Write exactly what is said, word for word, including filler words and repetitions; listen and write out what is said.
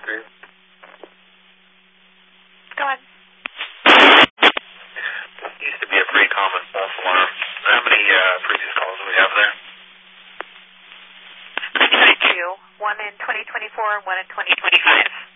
through. Go ahead. This used to be a pretty common false alarm. How many uh, previous calls do we have there? Two. One in twenty twenty-four and one in twenty twenty-five.